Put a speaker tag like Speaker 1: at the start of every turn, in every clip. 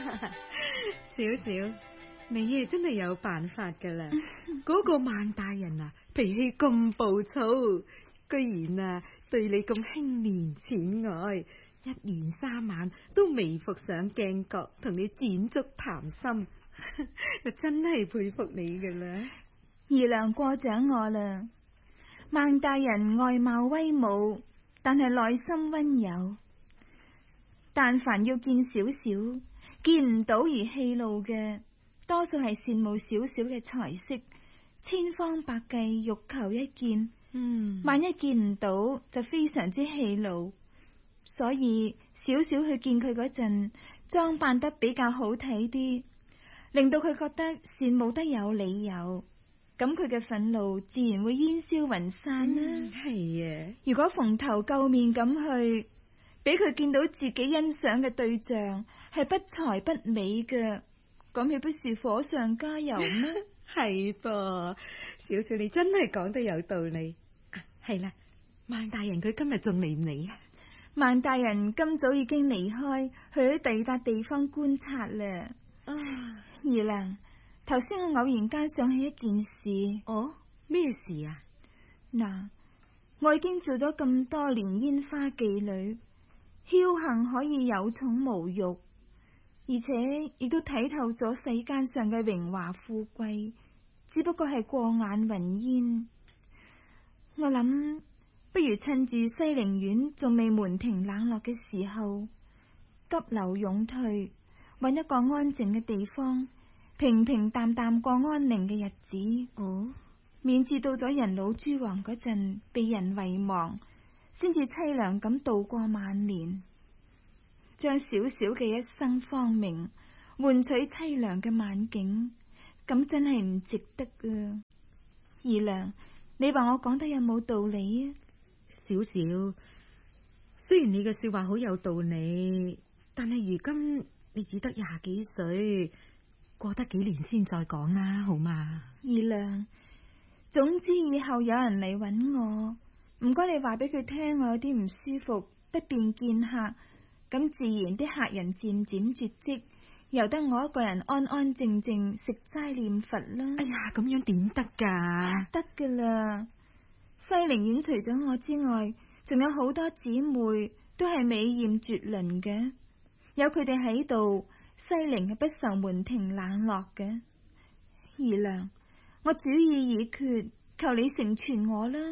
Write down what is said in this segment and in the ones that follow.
Speaker 1: 小小，你真係有辦法噶啦。嗰個孟大人啊，脾氣咁暴躁，居然啊對你咁輕憐淺愛，一連3晚都微服上鏡角，同你展足談心，我真係佩服你噶啦。
Speaker 2: 姨娘過獎我啦。孟大人外貌威武，但係內心溫柔。但凡要見小小，見唔到而氣怒嘅，多數係羨慕小小嘅才識，千方百計欲求一見。萬一見唔到，就非常之氣怒。所以小小去見佢嗰陣，裝扮得比較好睇啲，令到佢覺得羨慕得有理由。咁佢嘅憤怒自然會煙消雲散啦。
Speaker 1: 係啊，
Speaker 2: 如果蓬頭垢面咁去，俾佢見到自己欣賞嘅對象係不才不美嘅，咁豈不是火上加油咩？
Speaker 1: 係噃，小小你真係講得有道理。係啦，孟大人佢今日仲嚟唔嚟啊？
Speaker 2: 孟大人今早已經離開，去咗第二笪地方觀察啦。姨娘，頭先我偶然間想起一件事。
Speaker 1: 哦，咩事啊？
Speaker 2: 嗱，我已經做咗咁多年煙花妓女，僥倖可以有寵無欲，而且亦都睇透咗世間上嘅榮華富貴，只不過係過眼雲煙。我諗，不如趁住西陵苑仲未門庭冷落嘅時候，急流勇退，揾一個安靜嘅地方，平平淡淡過安寧嘅日子。免至到咗人老珠黃嗰陣，被人遺忘，先至淒涼咁度過晚年，將小小嘅一生芳名換取淒涼嘅晚景，咁真係唔值得啊！姨娘，你話我講得有冇道理啊？
Speaker 1: 小小，雖然你嘅說話好有道理，但係如今你只得20幾歲，過得幾年先再講啦，好嘛？
Speaker 2: 姨娘，總之以後有人嚟搵我，唔該你話俾佢聽，我有啲唔舒服，不便見客，咁自然啲客人漸漸絕迹，由得我一個人安安靜靜食齋念佛啦。
Speaker 1: 哎呀，咁樣點得噶？
Speaker 2: 得噶啦，西陵苑除咗我之外，仲有好多姊妹都係美艷絕倫嘅，有佢哋喺度，西陵係不受門庭冷落嘅。姨娘，我主意已決，求你成全我啦。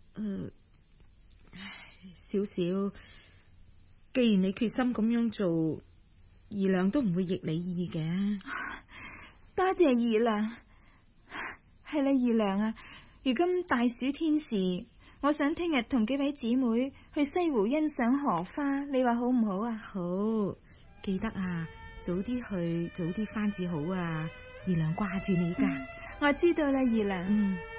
Speaker 1: 小小，既然你決心咁樣做，姨娘都唔會逆你意嘅。
Speaker 2: 多謝姨娘。係啦，姨娘啊，如今大暑天時，我想聽日同幾位姊妹去西湖欣賞荷花，你話好唔好啊？
Speaker 1: 好，記得啊，早啲去，早啲翻至好啊，姨娘掛住你噶。
Speaker 2: 我知道啦，姨娘。